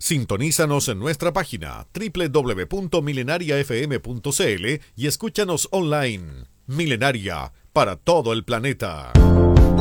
Sintonízanos en nuestra página www.milenariafm.cl y escúchanos online. Milenaria, para todo el planeta.